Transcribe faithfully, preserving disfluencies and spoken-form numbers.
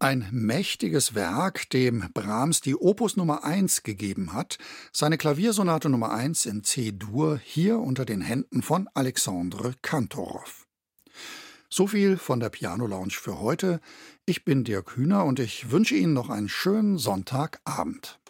Ein mächtiges Werk, dem Brahms die Opus Nummer eins gegeben hat, seine Klaviersonate Nummer eins in C-Dur, hier unter den Händen von Alexandre Kantorov. So viel von der Piano Lounge für heute. Ich bin Dirk Hühner und ich wünsche Ihnen noch einen schönen Sonntagabend.